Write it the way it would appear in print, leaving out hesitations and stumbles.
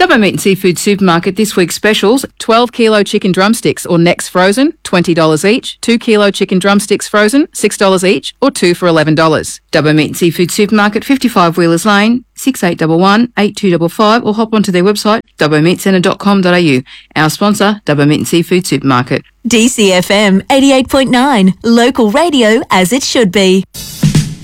Dubbo Meat and Seafood Supermarket this week's specials: 12 kilo chicken drumsticks or necks frozen, $20 each. 2 kilo chicken drumsticks frozen, $6 each, or 2 for $11. Dubbo Meat and Seafood Supermarket, 55 Wheelers Lane, 6811 8255, or hop onto their website dubbomeatcentre.com.au. Our sponsor, Dubbo Meat and Seafood Supermarket. DCFM 88.9, local radio as it should be.